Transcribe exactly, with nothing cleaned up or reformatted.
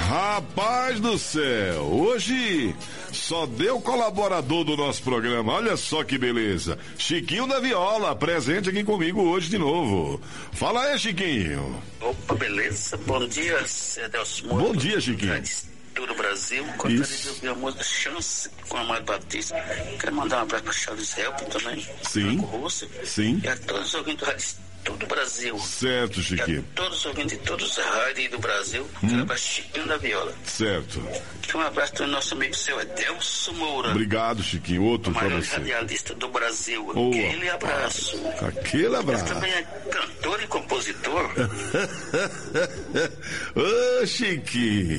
Rapaz do céu, hoje só deu colaborador do nosso programa, olha só que beleza. Chiquinho da Viola, presente aqui comigo hoje de novo. Fala aí, Chiquinho. Opa, beleza? Bom dia, Celso Moura. Bom dia, Chiquinho. Todo o Brasil, gostaria de ouvir a música Chance com Amado Batista. Quero mandar um abraço para Charles Help também. Sim. Russo, Sim. E a todos os ouvintes do rádio todo o Brasil. Certo, Chiquinho. E a todos os ouvintes de todos os rádios do Brasil. Hum. Quero abraço Chiquinho da Viola. Certo. Um abraço para o nosso amigo seu Edelso Moura. Obrigado, Chiquinho. Outro para você. O maior radialista do Brasil. Oh, Aquele abraço. Aquele abraço. Ele também é cantor e compositor. Ô, Chiquinho.